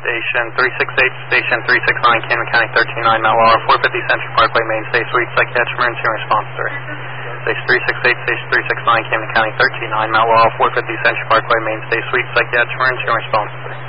Station 368, Station 369, Camden County 139, Mount Laurel, 450 Century Parkway, Mainstay Suite, psychiatric emergency response 3. Station 368, Station 369, Camden County 139, Mount Laurel, 450 Century Parkway, Mainstay Suite, psychiatric emergency response 3.